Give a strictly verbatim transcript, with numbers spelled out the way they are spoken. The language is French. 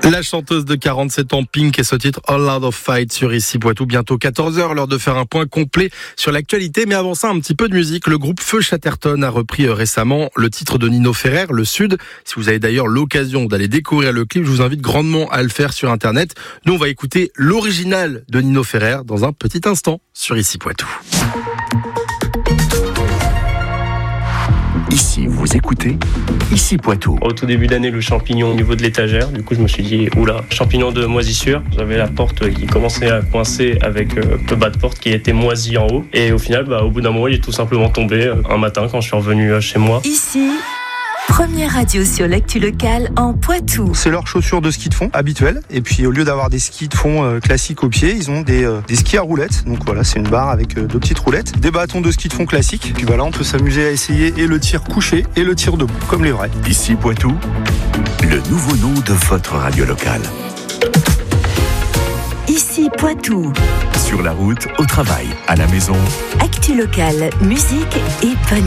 La chanteuse de quarante-sept ans, Pink, et ce titre All Out of Fight sur Ici Poitou. Bientôt quatorze heures, l'heure de faire un point complet sur l'actualité. Mais avant ça, un petit peu de musique. Le groupe Feu Chatterton a repris récemment le titre de Nino Ferrer, Le Sud. Si vous avez d'ailleurs l'occasion d'aller découvrir le clip, je vous invite grandement à le faire sur Internet. Nous, on va écouter l'original de Nino Ferrer dans un petit instant sur Ici Poitou. Ici, vous écoutez Ici Poitou. Au tout début d'année, le champignon au niveau de l'étagère. Du coup, je me suis dit, oula, champignon de moisissure. J'avais la porte qui commençait à coincer avec euh, le bas de porte qui était moisi en haut. Et au final, bah, au bout d'un moment, il est tout simplement tombé euh, un matin quand je suis revenu euh, chez moi. Ici, première radio sur l'actu locale en Poitou. C'est leurs chaussures de ski de fond habituelles. Et puis au lieu d'avoir des skis de fond euh, classiques au pied, ils ont des, euh, des skis à roulettes. Donc voilà, c'est une barre avec euh, deux petites roulettes. Des bâtons de ski de fond classiques. Puis voilà, on peut s'amuser à essayer et le tir couché et le tir debout, comme les vrais. Ici Poitou, le nouveau nom de votre radio locale. Ici Poitou. Sur la route, au travail, à la maison. Actu locale, musique et bonne